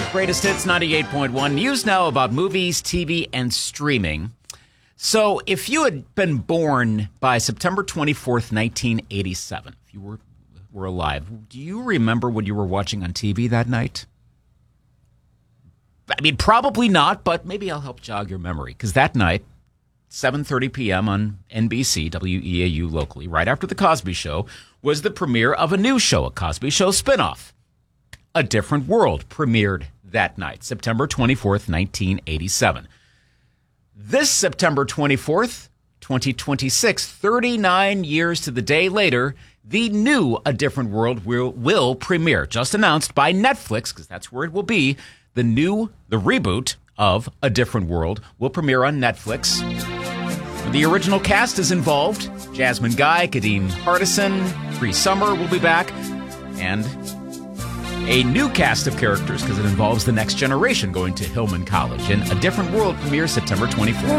Greatest Hits 98.1. News now about movies, TV, and streaming. So, if you had been born by September 24th, 1987, if you were alive, do you remember what you were watching on TV that night? I mean, probably not, but maybe I'll help jog your memory. Because that night, 7:30 p.m. on NBC, WEAU locally, right after The Cosby Show, was the premiere of a new show, a Cosby Show spinoff. A Different World premiered that night, September 24th, 1987. This September 24th, 2026, 39 years to the day later, the new A Different World will premiere. Just announced by Netflix, because that's where it will be. The reboot of A Different World will premiere on Netflix. The original cast is involved. Jasmine Guy, Kadeem Hardison, Bree Summer will be back. And a new cast of characters, because it involves the next generation going to Hillman College. And A Different World premieres September 24th.